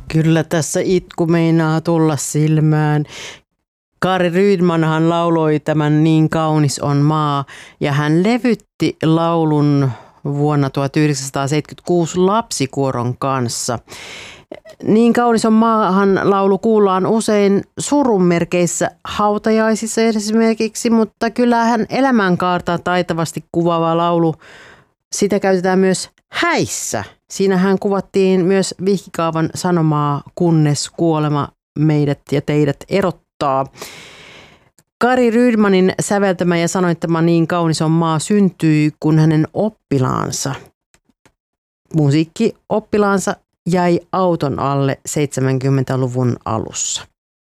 Kyllä tässä itku meinaa tulla silmään. Kari Rydmanhan lauloi tämän Niin kaunis on maa ja hän levytti laulun vuonna 1976 lapsikuoron kanssa. Niin kaunis on maahan laulu kuullaan usein surunmerkeissä hautajaisissa esimerkiksi, mutta kyllähän elämänkaarta taitavasti kuvaava laulu, sitä käytetään myös häissä. Siinähän kuvattiin myös vihkikaavan sanomaa, kunnes kuolema meidät ja teidät erottaa. Kari Rydmanin säveltämä ja sanoittama Niin kaunis on maa syntyi, kun hänen oppilaansa, musiikkioppilaansa, jäi auton alle 70-luvun alussa.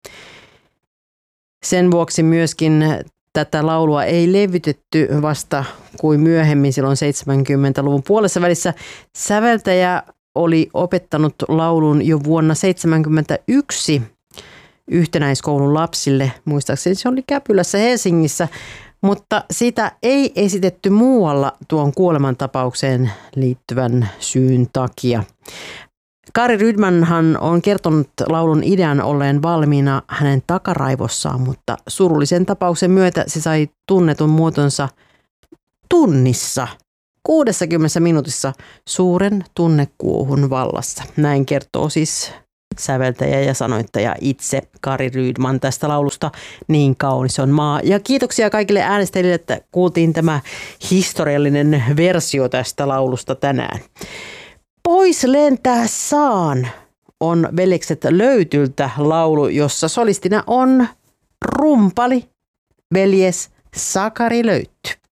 Sen vuoksi myöskin tätä laulua ei levytetty vasta kuin myöhemmin silloin 70-luvun puolessa välissä. Säveltäjä oli opettanut laulun jo vuonna 1971 yhtenäiskoulun lapsille. Muistaakseni se oli Käpylässä Helsingissä, mutta sitä ei esitetty muualla tuon kuolemantapaukseen liittyvän syyn takia. Kari Rydmanhan on kertonut laulun idean olleen valmiina hänen takaraivossaan, mutta surullisen tapauksen myötä se sai tunnetun muotonsa tunnissa, 60 minuutissa suuren tunnekuohun vallassa. Näin kertoo siis säveltäjä ja sanoittaja itse Kari Rydman tästä laulusta Niin kaunis on maa. Ja kiitoksia kaikille äänestäjille, että kuultiin tämä historiallinen versio tästä laulusta tänään. Pois lentää saan on Veljekset Löytyltä laulu, jossa solistina on rumpali veljes Sakari Löytty.